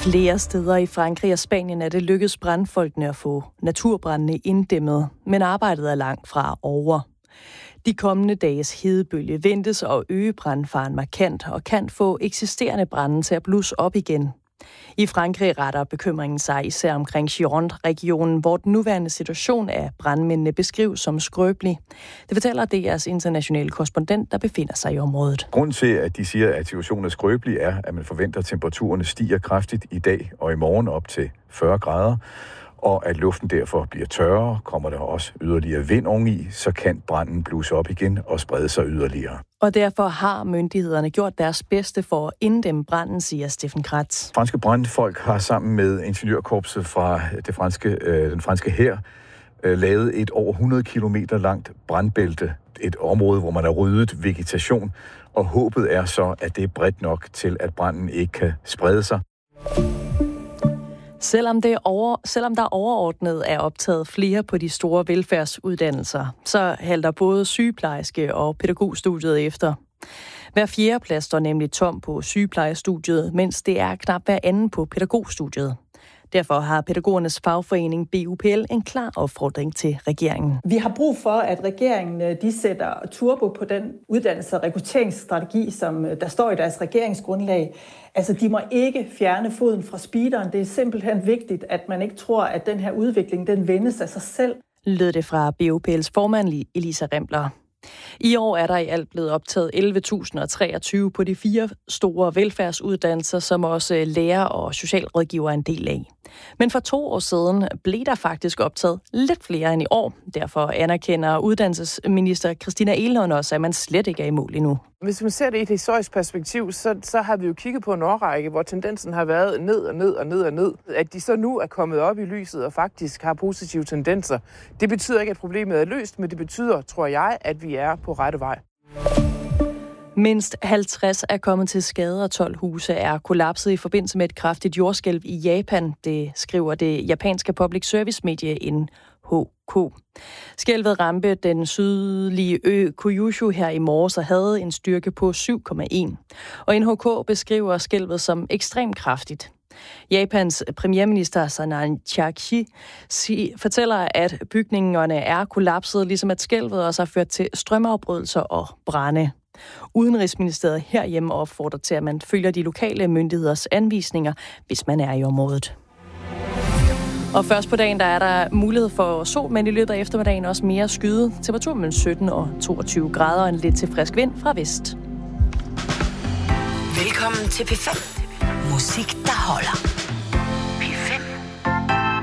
Flere steder i Frankrig og Spanien er det lykkedes brandfolkene at få naturbrændene inddæmmet, men arbejdet er langt fra over. De kommende dages hedebølge ventes at øge brandfaren markant og kan få eksisterende brande til at blusse op igen. I Frankrig retter bekymringen sig især omkring Gironde-regionen, hvor den nuværende situation af brandmændene beskrives som skrøbelig. Det fortæller DR's internationale korrespondent, der befinder sig i området. Grunden til, at de siger, at situationen er skrøbelig, er, at man forventer, at temperaturerne stiger kraftigt i dag og i morgen op til 40 grader, og at luften derfor bliver tørrere. Kommer der også yderligere vind oveni, så kan branden blusse op igen og sprede sig yderligere. Og derfor har myndighederne gjort deres bedste for at inddæmme branden, siger Steffen Kratz. Franske brandfolk har sammen med ingeniørkorpset fra den franske hær lavet et over 100 kilometer langt brandbælte. Et område, hvor man har ryddet vegetation, og håbet er så, at det er bredt nok til, at branden ikke kan sprede sig. Selvom der overordnet er optaget flere på de store velfærdsuddannelser, så halter både sygeplejerske- og pædagogstudiet efter. Hver fjerde plads står nemlig tom på sygeplejestudiet, mens det er knap hver anden på pædagogstudiet. Derfor har pædagogernes fagforening BUPL en klar opfordring til regeringen. Vi har brug for, at regeringen de sætter turbo på den uddannelse- og rekrutteringsstrategi, som der står i deres regeringsgrundlag. Altså, de må ikke fjerne foden fra speederen. Det er simpelthen vigtigt, at man ikke tror, at den her udvikling, den vendes af sig selv. Lød det fra BUPL's formand Elisa Rempler. I år er der i alt blevet optaget 11.023 på de 4 store velfærdsuddannelser, som også lærer og socialrådgiver er en del af. Men for 2 år siden blev der faktisk optaget lidt flere end i år. Derfor anerkender uddannelsesminister Christina Egelund også, at man slet ikke er i mål endnu. Hvis man ser det i et historisk perspektiv, så har vi jo kigget på en årrække, hvor tendensen har været ned og ned og ned og ned. At de så nu er kommet op i lyset og faktisk har positive tendenser, det betyder ikke, at problemet er løst, men det betyder, tror jeg, at vi er på rette vej. Mindst 50 er kommet til skade, og 12 huse er kollapset i forbindelse med et kraftigt jordskælv i Japan. Det skriver det japanske public service medie NHK. Skælvet ramte den sydlige ø Kyushu her i morges og havde en styrke på 7,1. Og NHK beskriver skælvet som ekstremt kraftigt. Japans premierminister Sanan Chakchi fortæller, at bygningerne er kollapset, ligesom at skælvet også har ført til strømafbrydelser og brande. Udenrigsministeriet herhjemme opfordrer til, at man følger de lokale myndigheders anvisninger, hvis man er i området. Og først på dagen, der er der mulighed for sol, men i løbet af eftermiddagen også mere skyde. Temperatur mellem 17 og 22 grader og en lidt til frisk vind fra vest. Velkommen til P5. Musik, der holder.